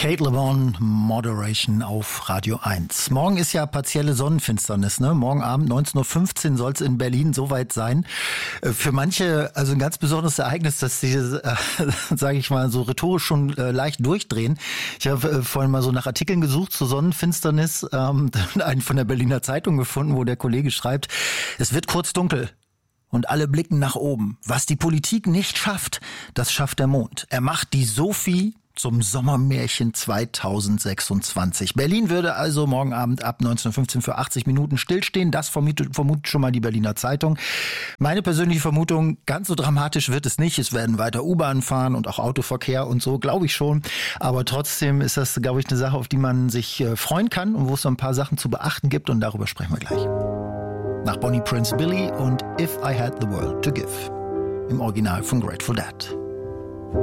Kate LeBon, Moderation auf Radio 1. Morgen ist ja partielle Sonnenfinsternis, ne? Morgen Abend 19.15 Uhr soll es in Berlin soweit sein. Für manche also ein ganz besonderes Ereignis, dass sie, sage ich mal, so rhetorisch schon leicht durchdrehen. Ich habe vorhin mal so nach Artikeln gesucht zur Sonnenfinsternis, einen von der Berliner Zeitung gefunden, wo der Kollege schreibt, es wird kurz dunkel. Und alle blicken nach oben. Was die Politik nicht schafft, das schafft der Mond. Er macht die Sophie zum Sommermärchen 2026. Berlin würde also morgen Abend ab 19.15 Uhr für 80 Minuten stillstehen. Das vermutet schon mal die Berliner Zeitung. Meine persönliche Vermutung, ganz so dramatisch wird es nicht. Es werden weiter U-Bahn fahren und auch Autoverkehr und so, glaube ich schon. Aber trotzdem ist das, glaube ich, eine Sache, auf die man sich freuen kann und wo es so ein paar Sachen zu beachten gibt. Und darüber sprechen wir gleich. Nach Bonnie Prince Billy und If I Had the World to Give. Im Original von Grateful Dead.